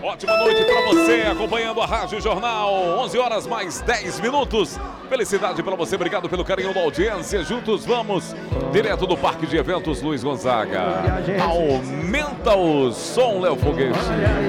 Ótima noite para você, acompanhando a Rádio Jornal, 11 horas mais 10 minutos. Felicidade para você, obrigado pelo carinho da audiência. Juntos vamos, direto do Parque de Eventos Luiz Gonzaga. Aumenta o som, Léo Foguete.